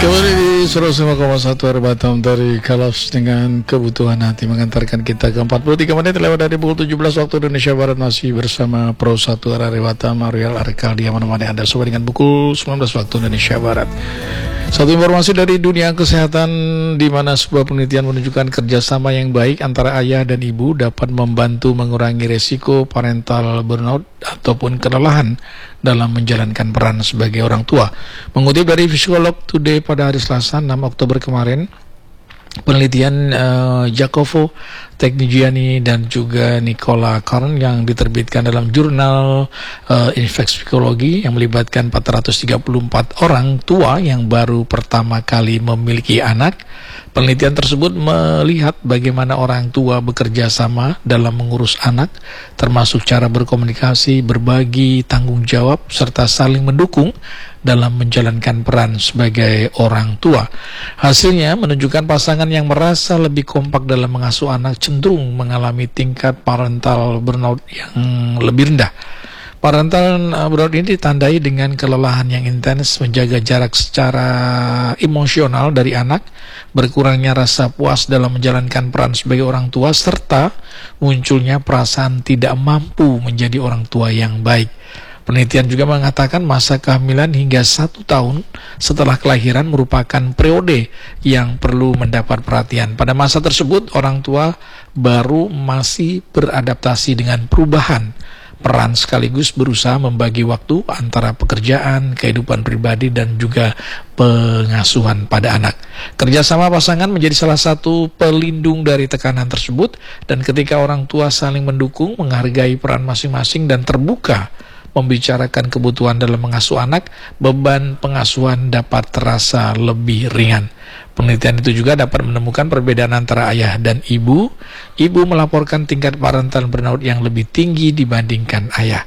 Kembali di 105,1 R Batam dari Kalos dengan kebutuhan hati mengantarkan kita ke 43 menit lewat dari pukul 17 waktu Indonesia Barat. Masih bersama Pro 1 R Batam, Ariel Arkaldi yang menemani Anda sampai dengan pukul 19 waktu Indonesia Barat. Satu informasi dari dunia kesehatan, di mana sebuah penelitian menunjukkan kerjasama yang baik antara ayah dan ibu dapat membantu mengurangi resiko parental burnout ataupun kelelahan dalam menjalankan peran sebagai orang tua. Mengutip dari Psikolog Today pada hari Selasa 6 Oktober kemarin, penelitian Jacopo Tegnigiani dan juga Nicola Karn yang diterbitkan dalam jurnal Infeksi Psikologi yang melibatkan 434 orang tua yang baru pertama kali memiliki anak. Penelitian tersebut melihat bagaimana orang tua bekerja sama dalam mengurus anak, termasuk cara berkomunikasi, berbagi tanggung jawab, serta saling mendukung dalam menjalankan peran sebagai orang tua. Hasilnya menunjukkan pasangan yang merasa lebih kompak dalam mengasuh anak cenderung mengalami tingkat parental burnout yang lebih rendah. Parental burnout ini ditandai dengan kelelahan yang intens, menjaga jarak secara emosional dari anak, berkurangnya rasa puas dalam menjalankan peran sebagai orang tua, serta munculnya perasaan tidak mampu menjadi orang tua yang baik. Penelitian juga mengatakan masa kehamilan hingga 1 tahun setelah kelahiran merupakan periode yang perlu mendapat perhatian. Pada masa tersebut, orang tua baru masih beradaptasi dengan perubahan peran sekaligus berusaha membagi waktu antara pekerjaan, kehidupan pribadi, dan juga pengasuhan pada anak. Kerjasama pasangan menjadi salah satu pelindung dari tekanan tersebut, dan ketika orang tua saling mendukung, menghargai peran masing-masing, dan terbuka membicarakan kebutuhan dalam mengasuh anak, beban pengasuhan dapat terasa lebih ringan. Penelitian itu juga dapat menemukan perbedaan antara ayah dan ibu. Ibu melaporkan tingkat parental burnout yang lebih tinggi dibandingkan ayah.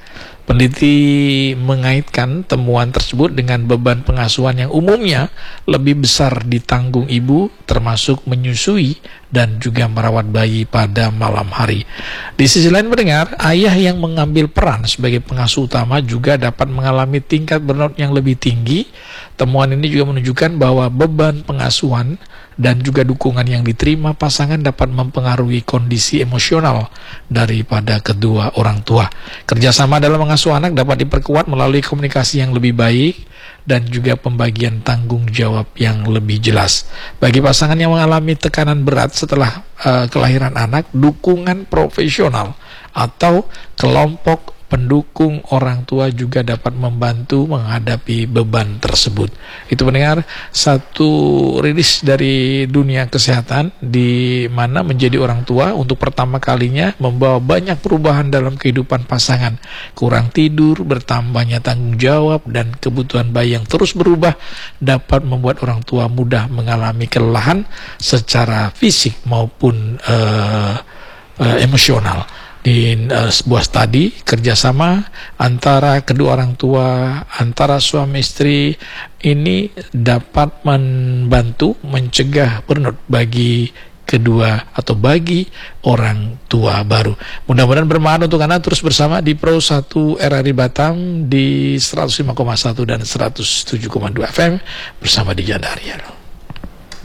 Peneliti mengaitkan temuan tersebut dengan beban pengasuhan yang umumnya lebih besar ditanggung ibu, termasuk menyusui dan juga merawat bayi pada malam hari. Di sisi lain mendengar, ayah yang mengambil peran sebagai pengasuh utama juga dapat mengalami tingkat burnout yang lebih tinggi. Temuan ini juga menunjukkan bahwa beban pengasuhan dan juga dukungan yang diterima pasangan dapat mempengaruhi kondisi emosional daripada kedua orang tua. Kerjasama dalam mengasuh anak dapat diperkuat melalui komunikasi yang lebih baik dan juga pembagian tanggung jawab yang lebih jelas. Bagi pasangan yang mengalami tekanan berat setelah kelahiran anak, dukungan profesional atau kelompok pendukung orang tua juga dapat membantu menghadapi beban tersebut. Itu mendengar satu rilis dari dunia kesehatan, di mana menjadi orang tua untuk pertama kalinya membawa banyak perubahan dalam kehidupan pasangan. Kurang tidur, bertambahnya tanggung jawab, dan kebutuhan bayi yang terus berubah dapat membuat orang tua mudah mengalami kelelahan secara fisik maupun emosional. Di sebuah studi kerjasama antara kedua orang tua, antara suami istri, ini dapat membantu mencegah burnout bagi kedua atau bagi orang tua baru. Mudah-mudahan bermanfaat untuk Anda. Terus bersama di Pro 1 RRI Batam di 105,1 dan 107,2 FM bersama di Janda Ariel.